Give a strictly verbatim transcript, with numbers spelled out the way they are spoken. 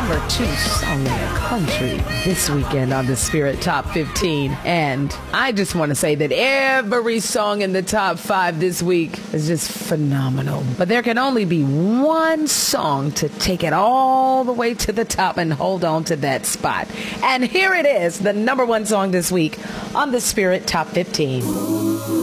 number two song in the country this weekend on the Spirit Top fifteen. And I just want to say that every song in the top five this week is just phenomenal. But there can only be one song to take it all the way to the top and hold on to that spot. And here it is, the number one song this week on the Spirit Top fifteen.